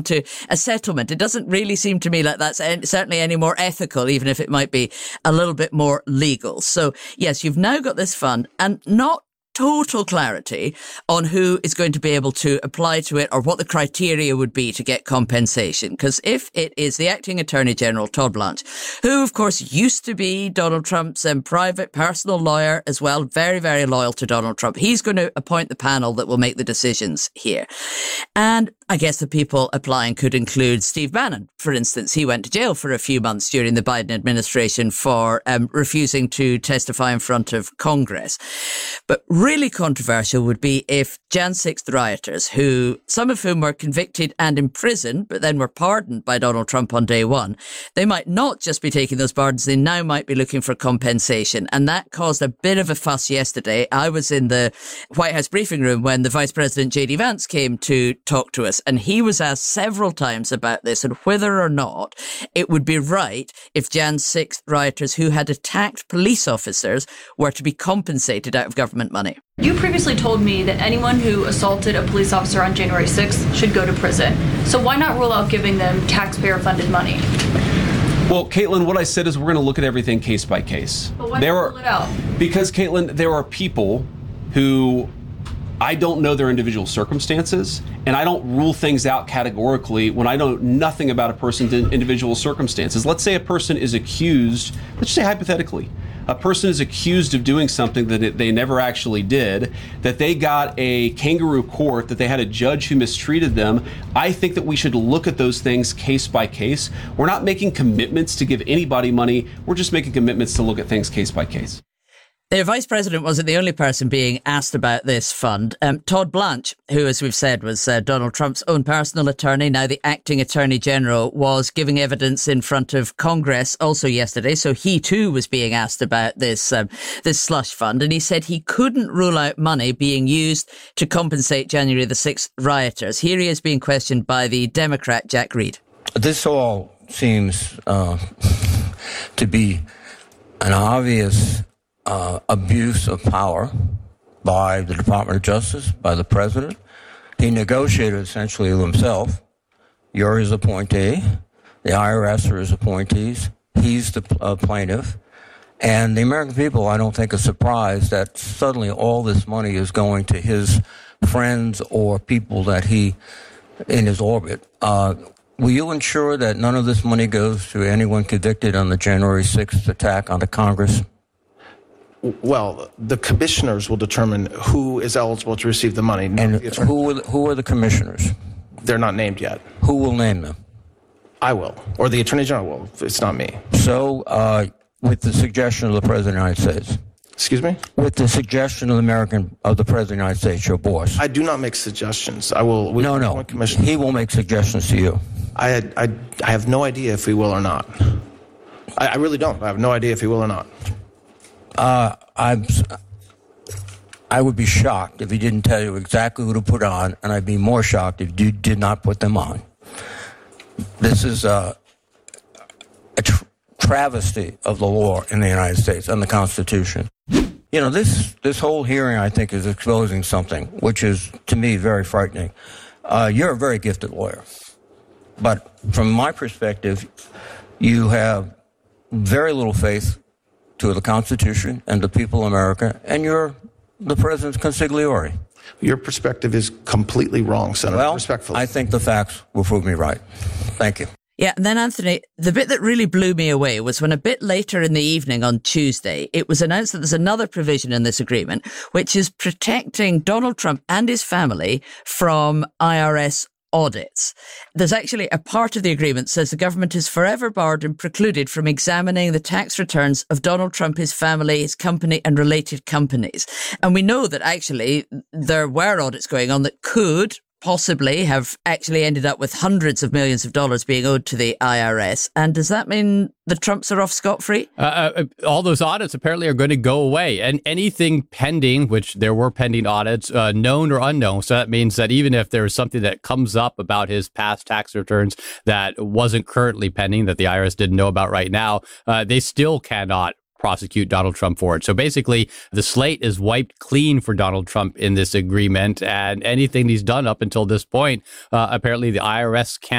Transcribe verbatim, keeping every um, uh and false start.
to a settlement. It doesn't really seem to me like that's certainly any more ethical, even if it might be a little bit more legal. So, yes, you've now got this fund and not total clarity on who is going to be able to apply to it or what the criteria would be to get compensation. Because if it is the acting Attorney General, Todd Blanche, who, of course, used to be Donald Trump's um, private personal lawyer as well, very, very loyal to Donald Trump, he's going to appoint the panel that will make the decisions here. And I guess the people applying could include Steve Bannon, for instance. He went to jail for a few months during the Biden administration for um, refusing to testify in front of Congress. But really controversial would be if January sixth rioters, who some of whom were convicted and imprisoned, but then were pardoned by Donald Trump on day one, they might not just be taking those pardons, they now might be looking for compensation. And that caused a bit of a fuss yesterday. I was in the White House briefing room when the Vice President J D Vance came to talk to us, and he was asked several times about this and whether or not it would be right if January sixth rioters who had attacked police officers were to be compensated out of government money. You previously told me that anyone who assaulted a police officer on January sixth should go to prison. So why not rule out giving them taxpayer-funded money? Well, Caitlin, what I said is we're going to look at everything case by case. But why there not are, rule it out? Because, Caitlin, there are people who I don't know their individual circumstances, and I don't rule things out categorically when I know nothing about a person's individual circumstances. Let's say a person is accused, let's say hypothetically, a person is accused of doing something that it, they never actually did, that they got a kangaroo court, that they had a judge who mistreated them. I think that we should look at those things case by case. We're not making commitments to give anybody money. We're just making commitments to look at things case by case. The Vice President wasn't the only person being asked about this fund. Um, Todd Blanche, who, as we've said, was uh, Donald Trump's own personal attorney, now the acting Attorney General, was giving evidence in front of Congress also yesterday. So he, too, was being asked about this um, this slush fund. And he said he couldn't rule out money being used to compensate January the sixth rioters. Here he is being questioned by the Democrat, Jack Reed. This all seems uh, to be an obvious Uh, abuse of power by the Department of Justice, by the president. He negotiated essentially himself. You're his appointee. The I R S are his appointees. He's the uh, plaintiff. And the American people, I don't think, are surprised that suddenly all this money is going to his friends or people that he, in his orbit. Uh, will you ensure that none of this money goes to anyone convicted on the January sixth attack on the Congress? Well, the commissioners will determine who is eligible to receive the money. And who will, who are the commissioners? They're not named yet. Who will name them? I will, or the Attorney General will. It's not me. So, uh, with the suggestion of the President of the United States. Excuse me? With the suggestion of the American of the President of the United States, your boss. I do not make suggestions. I will. We no, no. He will make suggestions to you. I, had, I I have no idea if he will or not. I, I really don't. I have no idea if he will or not. Uh, I'm, I would be shocked if he didn't tell you exactly who to put on, and I'd be more shocked if you did not put them on. This is a, a tr- travesty of the law in the United States and the Constitution. You know, this, this whole hearing, I think, is exposing something, which is, to me, very frightening. Uh, you're a very gifted lawyer. But from my perspective, you have very little faith to the Constitution and the people of America, and you're the president's consigliere. Your perspective is completely wrong, Senator, well, respectfully. I think the facts will prove me right. Thank you. Yeah, and then, Anthony, the bit that really blew me away was when a bit later in the evening on Tuesday, it was announced that there's another provision in this agreement, which is protecting Donald Trump and his family from I R S audits. There's actually a part of the agreement that says the government is forever barred and precluded from examining the tax returns of Donald Trump, his family, his company, and related companies. And we know that actually there were audits going on that could possibly have actually ended up with hundreds of millions of dollars being owed to the I R S. And does that mean the Trumps are off scot-free? Uh, uh, all those audits apparently are going to go away. And anything pending, which there were pending audits, uh, known or unknown. So that means that even if there's something that comes up about his past tax returns that wasn't currently pending, that the I R S didn't know about right now, uh, they still cannot prosecute Donald Trump for it. So basically, the slate is wiped clean for Donald Trump in this agreement, and anything he's done up until this point, uh, apparently the I R S can't